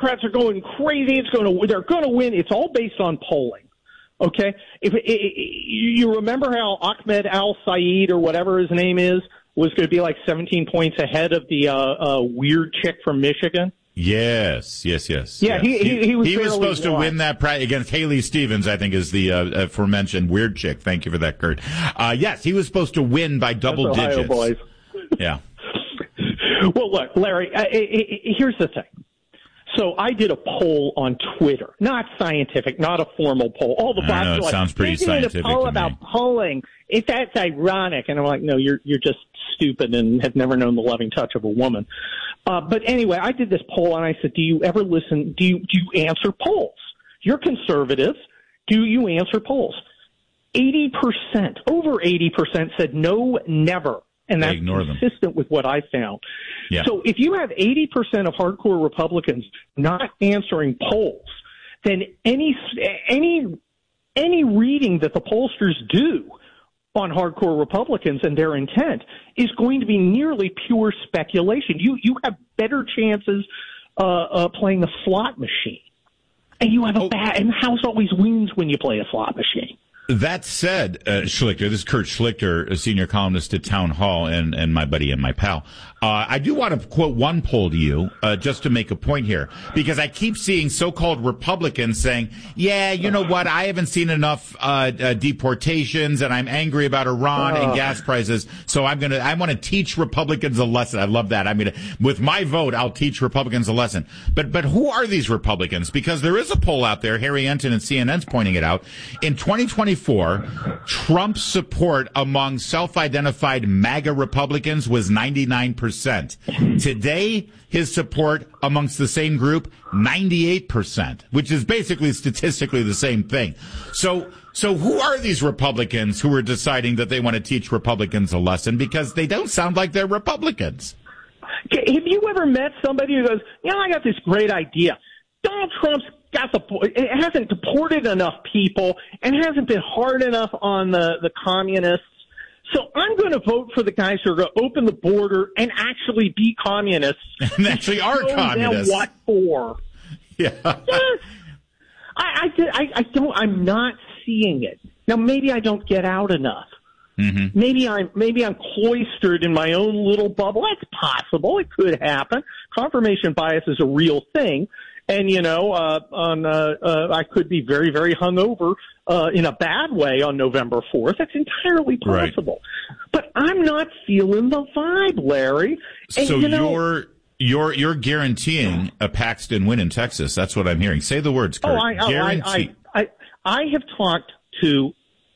Democrats are going crazy. They're going to win. It's all based on polling. Okay, you remember how Ahmed Al-Said or whatever his name is was going to be like 17 points ahead of the weird chick from Michigan? Yes. Yeah, yes. He was supposed to win that against Haley Stevens, I think, is the aforementioned weird chick. Thank you for that, Kurt. Yes, he was supposed to win by double That's Ohio digits. Boys. Yeah. Well, look, Larry, here's the thing. So I did a poll on Twitter, not scientific, not a formal poll. All the bots are like, sounds pretty scientific a poll to about me. polling. If that's ironic, and I'm like, no, you're just stupid and have never known the loving touch of a woman. But anyway, I did this poll and I said, do you ever listen? Do you answer polls? You're conservatives. Do you answer polls? 80%, over 80% said no, never. And that's consistent with what I found. Yeah. So if you have 80% of hardcore Republicans not answering polls, then any reading that the pollsters do on hardcore Republicans and their intent is going to be nearly pure speculation. You have better chances playing the slot machine. And you have and the house always wins when you play a slot machine. That said, Schlichter, this is Kurt Schlichter, a senior columnist at Town Hall and my buddy and my pal. I do want to quote one poll to you, just to make a point here, because I keep seeing so-called Republicans saying, yeah, you know what, I haven't seen enough deportations and I'm angry about Iran and gas prices, so I want to teach Republicans a lesson. I love that. I mean, with my vote, I'll teach Republicans a lesson. But who are these Republicans? Because there is a poll out there, Harry Enton and CNN's pointing it out. In 2024, Trump's support among self-identified MAGA Republicans was 99%. Today, his support amongst the same group, 98%, which is basically statistically the same thing. So who are these Republicans who are deciding that they want to teach Republicans a lesson? Because they don't sound like they're Republicans. Have you ever met somebody who goes, I got this great idea. Donald Trump's hasn't deported enough people and hasn't been hard enough on the communists. So I'm going to vote for the guys who are going to open the border and actually be communists. And actually are communists. What for? Yeah. Yes. I'm not seeing it. Now, maybe I don't get out enough. Mm-hmm. Maybe I'm cloistered in my own little bubble. That's possible. It could happen. Confirmation bias is a real thing. And, I could be very, very hungover in a bad way on November 4th. That's entirely possible. Right. But I'm not feeling the vibe, Larry. And, so you're guaranteeing a Paxton win in Texas. That's what I'm hearing. Say the words, Kurt. I have talked to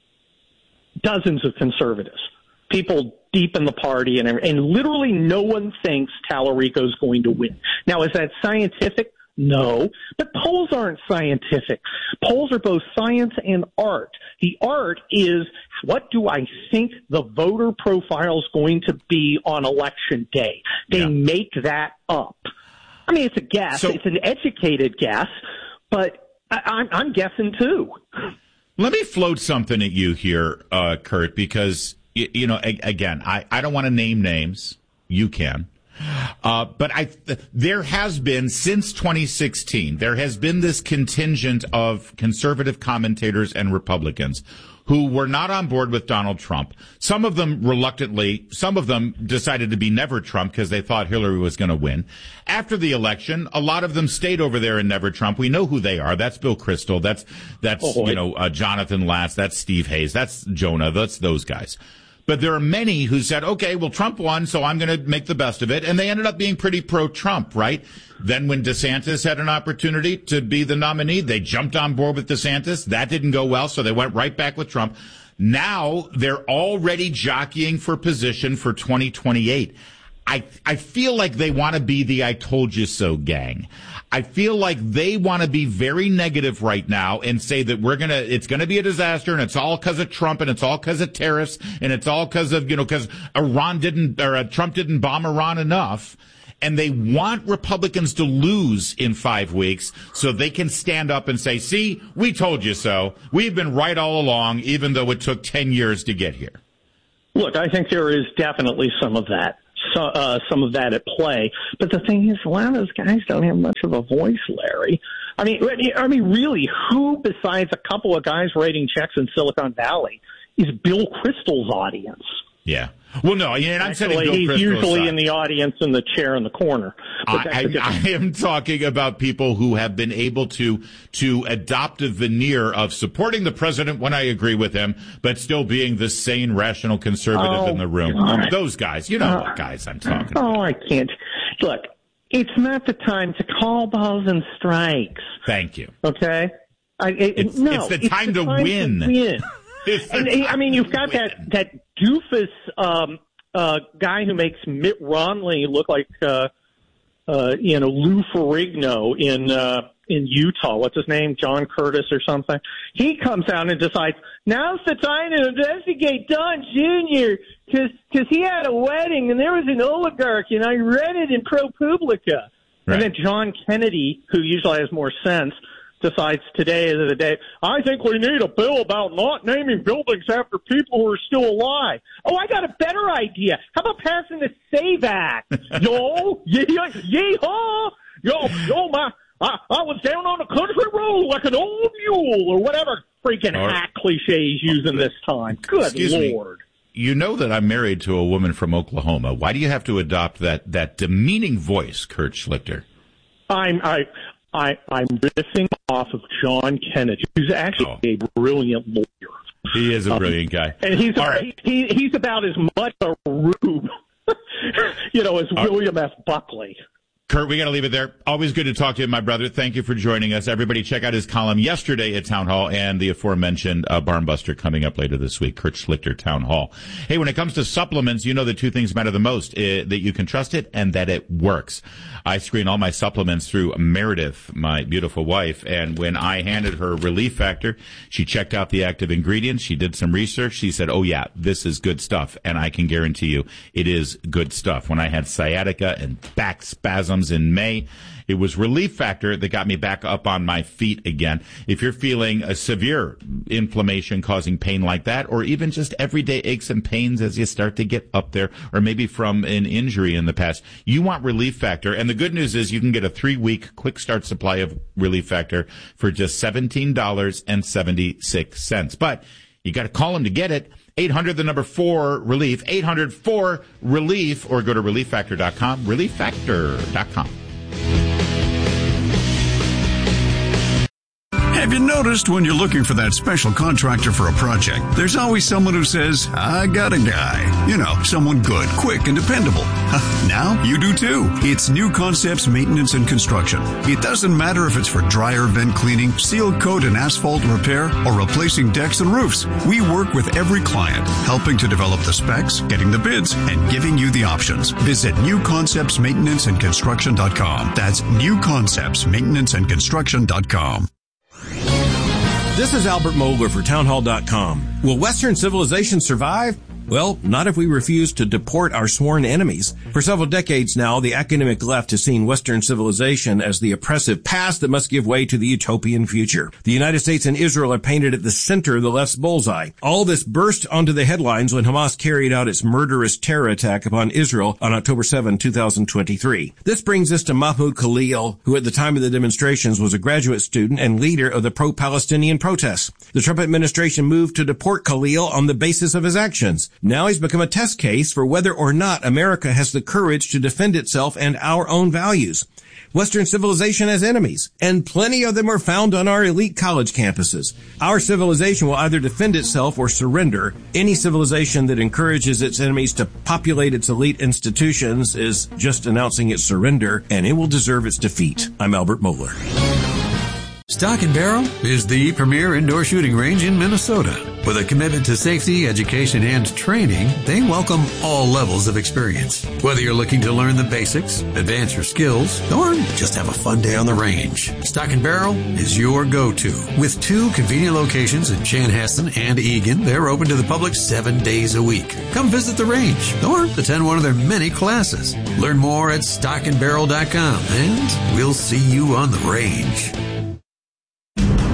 dozens of conservatives, people deep in the party, and literally no one thinks Tallarico's going to win. Now, is that scientific? No, but polls aren't scientific. Polls are both science and art. The art is, what do I think the voter profile is going to be on election day? They make that up. I mean, it's a guess. It's an educated guess, but I'm guessing too. Let me float something at you here, Kurt, because, again, I don't want to name names. You can. But there has been, since 2016, there has been this contingent of conservative commentators and Republicans who were not on board with Donald Trump. Some of them reluctantly, some of them decided to be never Trump because they thought Hillary was going to win. After the election, a lot of them stayed over there in never Trump. We know who they are. That's Bill Kristol. That's Jonathan Latz. That's Steve Hayes. That's Jonah. That's those guys. But there are many who said, okay, well, Trump won, so I'm going to make the best of it. And they ended up being pretty pro-Trump, right? Then when DeSantis had an opportunity to be the nominee, they jumped on board with DeSantis. That didn't go well, so they went right back with Trump. Now they're already jockeying for position for 2028. I feel like they want to be the I told you so gang. I feel like they want to be very negative right now and say that it's going to be a disaster and it's all because of Trump and it's all because of tariffs and it's all because of, because Trump didn't bomb Iran enough. And they want Republicans to lose in 5 weeks so they can stand up and say, see, we told you so. We've been right all along, even though it took 10 years to get here. Look, I think there is definitely some of that. some of that at play. But the thing is, a lot of those guys don't have much of a voice, Larry. I mean, really, who besides a couple of guys writing checks in Silicon Valley is Bill Kristol's audience? Yeah. Well, no, and I'm saying he's usually in the audience in the chair in the corner. I am talking about people who have been able to adopt a veneer of supporting the president when I agree with him, but still being the sane, rational conservative in the room. God. Those guys, you know what guys I'm talking about. Oh, I can't. Look, it's not the time to call balls and strikes. Thank you. Okay? It's the time to win. You've got that doofus guy who makes Mitt Romney look like Lou Ferrigno in Utah. What's his name? John Curtis or something. He comes out and decides now's the time to investigate Don Jr. because he had a wedding and there was an oligarch and I read it in ProPublica. Right. And then John Kennedy, who usually has more sense, decides today is the day, I think we need a bill about not naming buildings after people who are still alive. Oh, I got a better idea. How about passing the SAVE Act? Yeehaw! I was down on a country road like an old mule or whatever freaking hack cliche he's using this time. Good Lord. You know that I'm married to a woman from Oklahoma. Why do you have to adopt that demeaning voice, Kurt Schlichter? I'm riffing off of John Kennedy, who's actually a brilliant lawyer. He is a brilliant guy. And he's about as much a rube, as William F. Buckley. Kurt, we got to leave it there. Always good to talk to you, my brother. Thank you for joining us. Everybody check out his column yesterday at Town Hall and the aforementioned Barnbuster coming up later this week, Kurt Schlichter, Town Hall. Hey, when it comes to supplements, you know the two things matter the most, that you can trust it and that it works. I screen all my supplements through Meredith, my beautiful wife, and when I handed her Relief Factor, she checked out the active ingredients. She did some research. She said, oh, yeah, this is good stuff, and I can guarantee you it is good stuff. When I had sciatica and back spasms in May, it was Relief Factor that got me back up on my feet again. If you're feeling a severe inflammation causing pain like that, or even just everyday aches and pains as you start to get up there, or maybe from an injury in the past, you want Relief Factor. And the good news is you can get a 3-week quick start supply of Relief Factor for just $17.76. But you got to call them to get it. 800-4-RELIEF, 800-4-RELIEF, or go to ReliefFactor.com, ReliefFactor.com. Have you noticed when you're looking for that special contractor for a project, there's always someone who says, I got a guy. You know, someone good, quick, and dependable. Now you do too. It's New Concepts Maintenance and Construction. It doesn't matter if it's for dryer vent cleaning, seal coat and asphalt repair, or replacing decks and roofs. We work with every client, helping to develop the specs, getting the bids, and giving you the options. Visit newconceptsmaintenanceandconstruction.com. That's newconceptsmaintenanceandconstruction.com. This is Albert Mohler for townhall.com. Will Western civilization survive? Well, not if we refuse to deport our sworn enemies. For several decades now, the academic left has seen Western civilization as the oppressive past that must give way to the utopian future. The United States and Israel are painted at the center of the left's bullseye. All this burst onto the headlines when Hamas carried out its murderous terror attack upon Israel on October 7, 2023. This brings us to Mahmoud Khalil, who at the time of the demonstrations was a graduate student and leader of the pro-Palestinian protests. The Trump administration moved to deport Khalil on the basis of his actions. Now he's become a test case for whether or not America has the courage to defend itself and our own values. Western civilization has enemies, and plenty of them are found on our elite college campuses. Our civilization will either defend itself or surrender. Any civilization that encourages its enemies to populate its elite institutions is just announcing its surrender, and it will deserve its defeat. I'm Albert Mohler. Stock & Barrel is the premier indoor shooting range in Minnesota. With a commitment to safety, education, and training, they welcome all levels of experience. Whether you're looking to learn the basics, advance your skills, or just have a fun day on the range, Stock & Barrel is your go-to. With 2 convenient locations in Chanhassen and Eagan, they're open to the public 7 days a week. Come visit the range or attend one of their many classes. Learn more at stockandbarrel.com, and we'll see you on the range.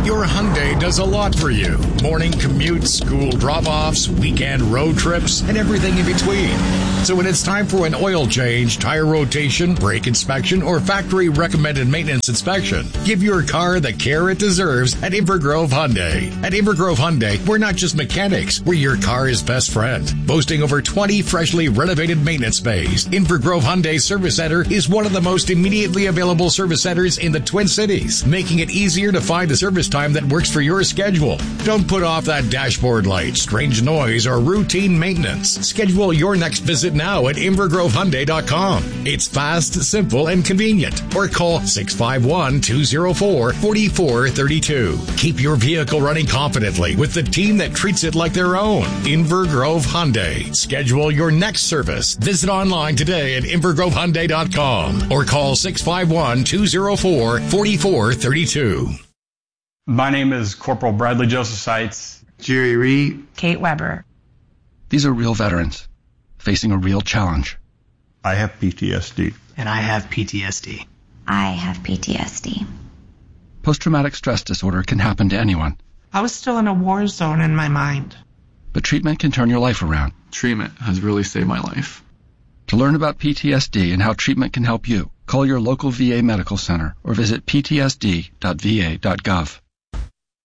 Your Hyundai does a lot for you. Morning commutes, school drop-offs, weekend road trips, and everything in between. So when it's time for an oil change, tire rotation, brake inspection, or factory-recommended maintenance inspection, give your car the care it deserves at Invergrove Hyundai. At Invergrove Hyundai, we're not just mechanics, we're your car's best friend. Boasting over 20 freshly renovated maintenance bays, Invergrove Hyundai Service Center is one of the most immediately available service centers in the Twin Cities, making it easier to find a service time that works for your schedule. Don't put off that dashboard light, strange noise, or routine maintenance. Schedule your next visit now at InvergroveHyundai.com. It's fast, simple, and convenient. Or call 651-204-4432. Keep your vehicle running confidently with the team that treats it like their own. Invergrove Hyundai. Schedule your next service. Visit online today at InvergroveHyundai.com or call 651-204-4432. My name is Corporal Bradley Joseph Seitz. Jerry Reed. Kate Weber. These are real veterans facing a real challenge. I have PTSD. And I have PTSD. I have PTSD. Post-traumatic stress disorder can happen to anyone. I was still in a war zone in my mind. But treatment can turn your life around. Treatment has really saved my life. To learn about PTSD and how treatment can help you, call your local VA medical center or visit ptsd.va.gov.